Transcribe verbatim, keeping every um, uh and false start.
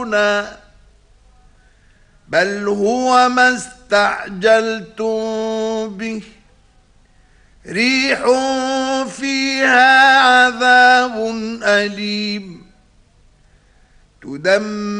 بل هو ما استعجلتم به ريح فيها عذاب أليم تدمر